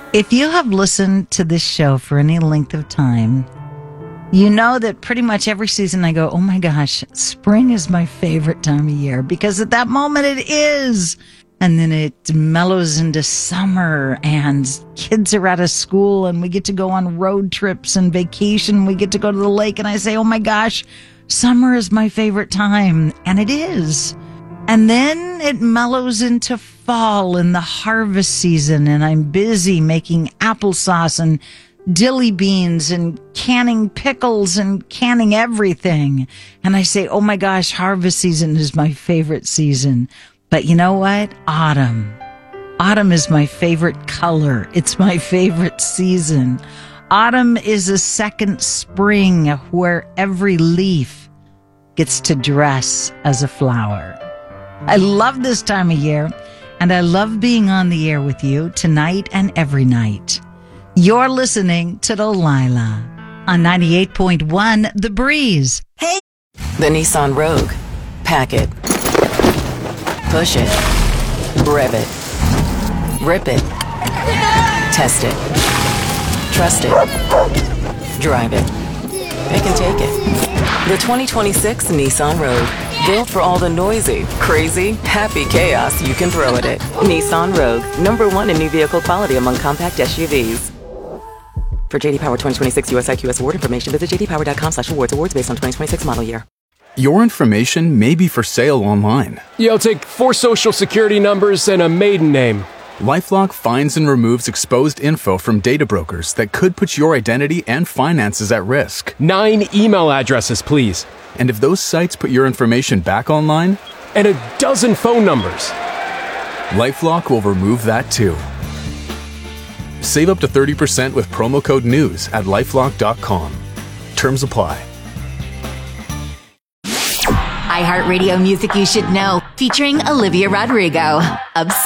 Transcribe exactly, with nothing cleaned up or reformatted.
If you have listened to this show for any length of time, you know that pretty much every season I go, oh my gosh, spring is my favorite time of year, because at that moment it is. And then it mellows into summer and kids are out of school and we get to go on road trips and vacation. We get to go to the lake and I say, oh my gosh, summer is my favorite time. And it is. And then it mellows into fall and the harvest season, and I'm busy making applesauce and dilly beans and canning pickles and canning everything. And I say, oh my gosh, harvest season is my favorite season. But you know what? Autumn. Autumn is my favorite color. It's my favorite season. Autumn is a second spring where every leaf gets to dress as a flower. I love this time of year, and I love being on the air with you tonight and every night. You're listening to Delilah on ninety-eight point one The Breeze. Hey! The Nissan Rogue. Pack it. Push it. Rev it. Rip it. Test it. Trust it. Drive it. Pick and take it. The twenty twenty-six Nissan Rogue. Built for all the noisy, crazy, happy chaos you can throw at it. Nissan Rogue. Number one in new vehicle quality among compact S U Vs. For J D Power twenty twenty-six U S I Q S award information, visit j d power dot com slash awards. Awards based on twenty twenty-six model year. Your information may be for sale online. Yeah, I'll take four social security numbers and a maiden name. LifeLock finds and removes exposed info from data brokers that could put your identity and finances at risk. Nine email addresses, please. And if those sites put your information back online? And a dozen phone numbers. LifeLock will remove that too. Save up to thirty percent with promo code NEWS at lifelock dot com. Terms apply. iHeartRadio Music You Should Know, featuring Olivia Rodrigo. Obsessed.